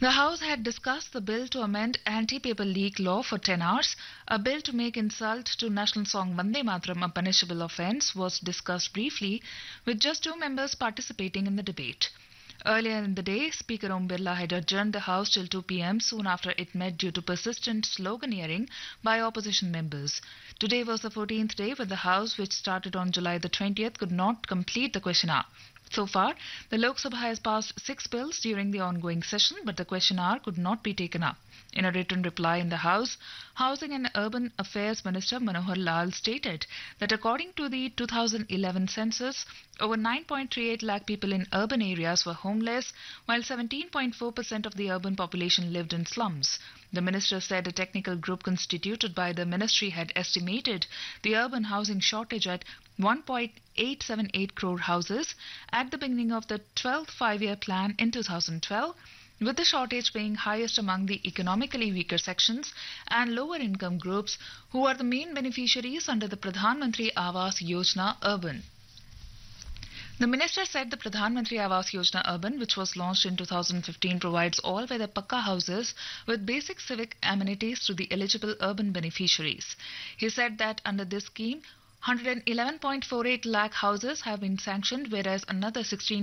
The House had discussed the bill to amend anti-paper leak law for 10 hours. A bill to make insult to national song Vande Mataram a punishable offence was discussed briefly, with just 2 members participating in the debate. Earlier in the day, Speaker Om Birla had adjourned the House till 2 p.m. soon after it met due to persistent sloganeering by opposition members. Today was the 14th day when the House, which started on July the 20th, could not complete the question hour. So far, the Lok Sabha has passed 6 bills during the ongoing session, but the question hour could not be taken up. In a written reply in the House, Housing and Urban Affairs Minister Manohar Lal stated that according to the 2011 census, over 9.38 lakh people in urban areas were homeless, while 17.4% of the urban population lived in slums. The minister said a technical group constituted by the ministry had estimated the urban housing shortage at 1.878 crore houses at the beginning of the 12th five-year plan in 2012, with the shortage being highest among the economically weaker sections and lower income groups who are the main beneficiaries under the Pradhan Mantri Awas Yojana Urban. The minister said the Pradhan Mantri Awas Yojana Urban, which was launched in 2015, provides all weather pakka houses with basic civic amenities to the eligible urban beneficiaries. He said that under this scheme, 111.48 lakh houses have been sanctioned, whereas another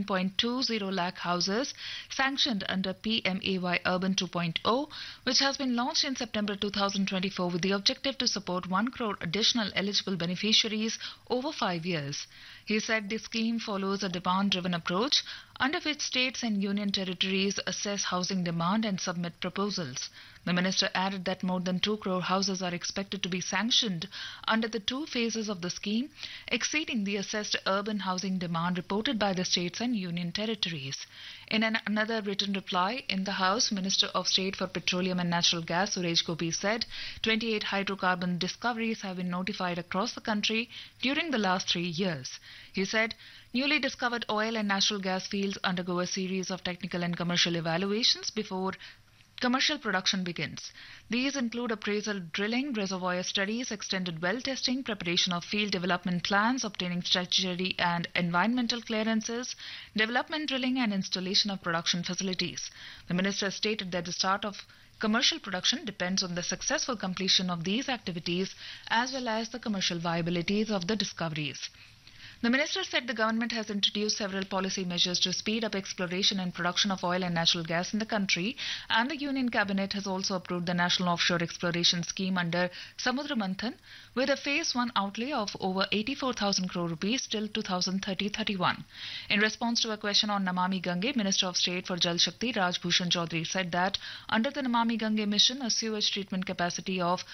16.20 lakh houses sanctioned under PMAY Urban 2.0, which has been launched in September 2024 with the objective to support 1 crore additional eligible beneficiaries over 5 years. He said the scheme follows a demand-driven approach under which states and union territories assess housing demand and submit proposals. The minister added that more than 2 crore houses are expected to be sanctioned under the 2 phases of the scheme, exceeding the assessed urban housing demand reported by the states and union territories. In another written reply in the House, Minister of State for Petroleum and Natural Gas Suresh Gopi said 28 hydrocarbon discoveries have been notified across the country during the last 3 years. He said newly discovered oil and natural gas fields undergo a series of technical and commercial evaluations before commercial production begins. These include appraisal drilling, reservoir studies, extended well testing, preparation of field development plans, obtaining statutory and environmental clearances, development drilling and installation of production facilities. The minister stated that the start of commercial production depends on the successful completion of these activities as well as the commercial viabilities of the discoveries. The minister said the government has introduced several policy measures to speed up exploration and production of oil and natural gas in the country, and the Union Cabinet has also approved the National Offshore Exploration Scheme under Samudra Manthan with a Phase 1 outlay of over 84,000 crore rupees till 2030-31. In response to a question on Namami Gange, Minister of State for Jal Shakti Raj Bhushan Chaudhary said that under the Namami Gange mission, a sewage treatment capacity of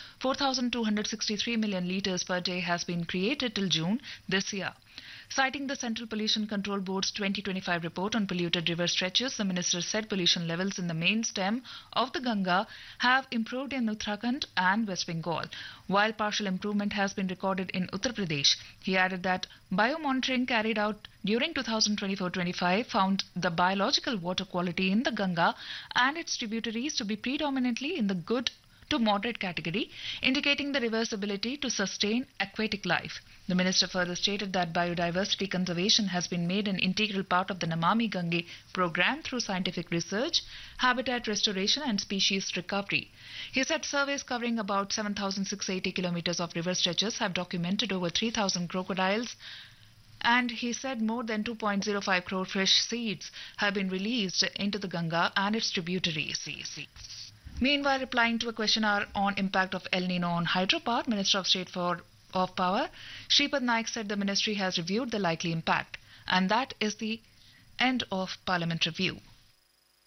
4,263 million litres per day has been created till June this year. Citing the Central Pollution Control Board's 2025 report on polluted river stretches, the minister said pollution levels in the main stem of the Ganga have improved in Uttarakhand and West Bengal, while partial improvement has been recorded in Uttar Pradesh. He added that biomonitoring carried out during 2024-25 found the biological water quality in the Ganga and its tributaries to be predominantly in the good to moderate category, indicating the river's ability to sustain aquatic life. The minister further stated that biodiversity conservation has been made an integral part of the Namami Gange program through scientific research, habitat restoration and species recovery. He said surveys covering about 7,680 kilometers of river stretches have documented over 3,000 crocodiles, and he said more than 2.05 crore fish seeds have been released into the Ganga and its tributaries. Meanwhile, replying to a question on impact of El Nino on hydropower, Minister of State of Power, Shripad Naik said the ministry has reviewed the likely impact, and that is the end of Parliament review.